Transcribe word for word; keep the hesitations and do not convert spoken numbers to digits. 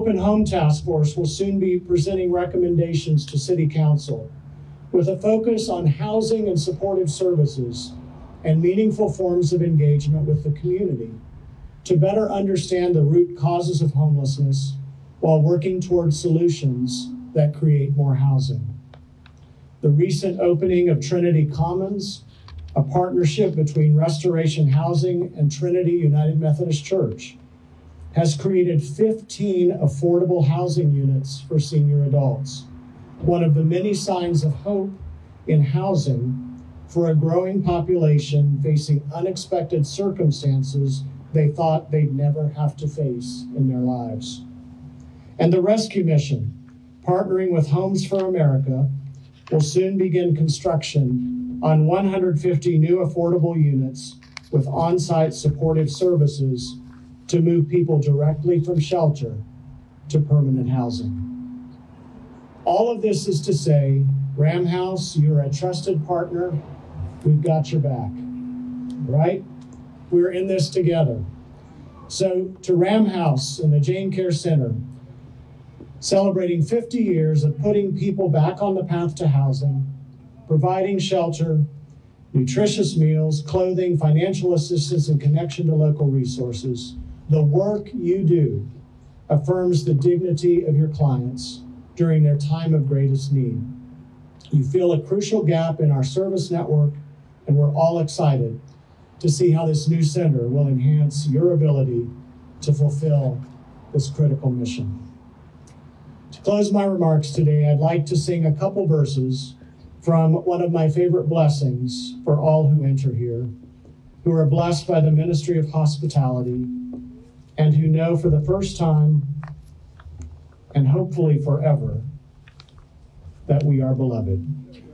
Open Home Task Force will soon be presenting recommendations to City Council with a focus on housing and supportive services and meaningful forms of engagement with the community to better understand the root causes of homelessness while working towards solutions that create more housing. The recent opening of Trinity Commons, a partnership between Restoration Housing and Trinity United Methodist Church, has created fifteen affordable housing units for senior adults, one of the many signs of hope in housing for a growing population facing unexpected circumstances they thought they'd never have to face in their lives. And the Rescue Mission, partnering with Homes for America, will soon begin construction on one hundred fifty new affordable units with on-site supportive services to move people directly from shelter to permanent housing. All of this is to say, Ram House, you're a trusted partner. We've got your back, right? We're in this together. So to Ram House and the Jane Care Center, celebrating fifty years of putting people back on the path to housing, providing shelter, nutritious meals, clothing, financial assistance, and connection to local resources, the work you do affirms the dignity of your clients during their time of greatest need. You fill a crucial gap in our service network, and we're all excited to see how this new center will enhance your ability to fulfill this critical mission. To close my remarks today, I'd like to sing a couple verses from one of my favorite blessings for all who enter here, who are blessed by the ministry of hospitality, and who know for the first time, and hopefully forever, that we are beloved.